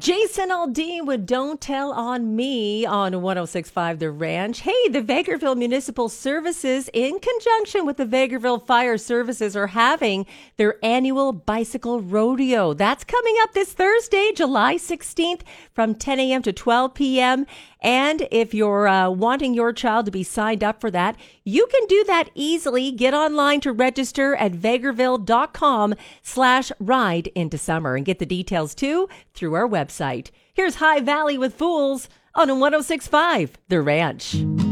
Jason Aldean with Don't Tell on Me on 106.5 The Ranch. Hey, the Vegreville Municipal Services, in conjunction with the Vegreville Fire Services, are having their annual bicycle rodeo. That's coming up this Thursday, July 16th from 10 a.m. to 12 p.m. And if you're wanting your child to be signed up for that, you can do that easily. Get online to register at vegreville.com/ride into summer and get the details too through our website. Here's High Valley with Fools on 106.5 The Ranch.